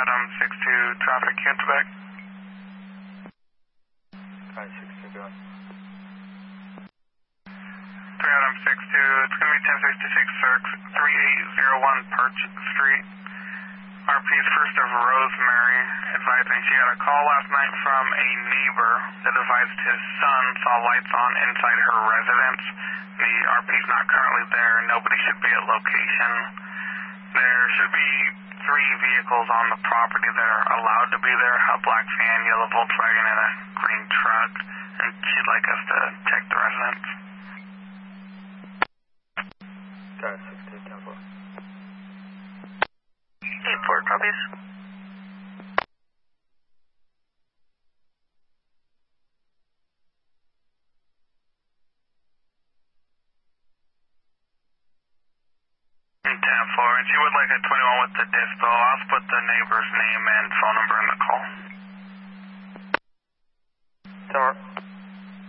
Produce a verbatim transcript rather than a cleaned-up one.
Adam six two, traffic, Quebec. Alright, six two, go on. three Adam six two, it's going to be ten sixty-six Cirx, three eight zero one Perch Street. R P's First of Rosemary advising she had a call last night from a neighbor that advised his son saw lights on inside her residence. The R P's not currently there. Nobody should be at location. There should be three vehicles on the property that are allowed to be there, a black van, yellow Volkswagen, and a green truck. And she'd like us to check the residence. Got it, six two, ten four. eight four, copies. ten four, and she would like a twenty-one with the dispo. I'll put the neighbor's name and phone number in the call. ten four.